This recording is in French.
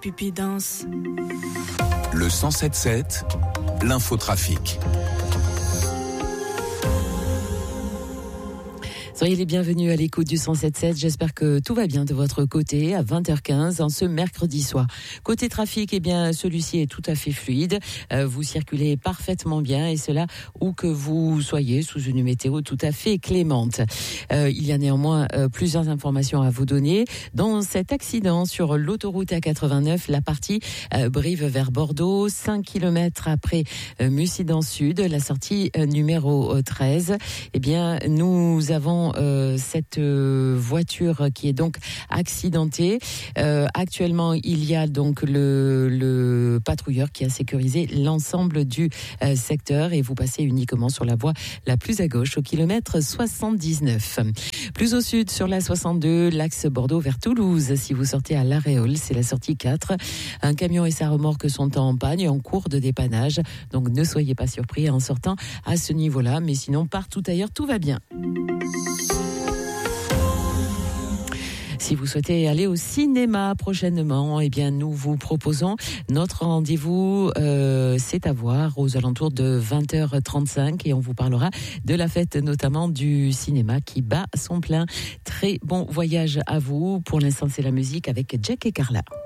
Pupi danse. Le 107.7, l'infotrafic. Soyez les bienvenus à l'écoute du 107.7. J'espère que tout va bien de votre côté à 20h15 en ce mercredi soir. Côté trafic, eh bien, celui-ci est tout à fait fluide. Vous circulez parfaitement bien et cela où que vous soyez sous une météo tout à fait clémente. Il y a néanmoins plusieurs informations à vous donner. Dans cet accident sur l'autoroute A89, la partie Brive vers Bordeaux, 5 km après Mussidan Sud, la sortie numéro 13, eh bien, nous avons cette voiture qui est donc accidentée. Actuellement, il y a donc le patrouilleur qui a sécurisé l'ensemble du secteur et vous passez uniquement sur la voie la plus à gauche au kilomètre 79. Plus au sud, sur la 62, l'axe Bordeaux vers Toulouse. Si vous sortez à l'Aréole, c'est la sortie 4. Un camion et sa remorque sont en panne et en cours de dépannage. Donc ne soyez pas surpris en sortant à ce niveau-là. Mais sinon, partout ailleurs, tout va bien. Si vous souhaitez aller au cinéma prochainement, eh bien, nous vous proposons notre rendez-vous, c'est à voir aux alentours de 20h35 et on vous parlera de la fête notamment du cinéma qui bat son plein. Très bon voyage à vous. Pour l'instant, c'est la musique avec Jack et Carla.